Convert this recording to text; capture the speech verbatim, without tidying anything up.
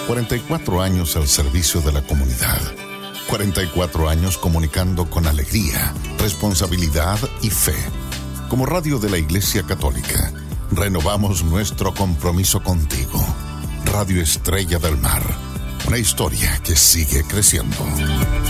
cuarenta y cuatro años al servicio de la comunidad. cuarenta y cuatro años comunicando con alegría, responsabilidad y fe. Como radio de la Iglesia Católica, renovamos nuestro compromiso contigo. Radio Estrella del Mar. Una historia que sigue creciendo.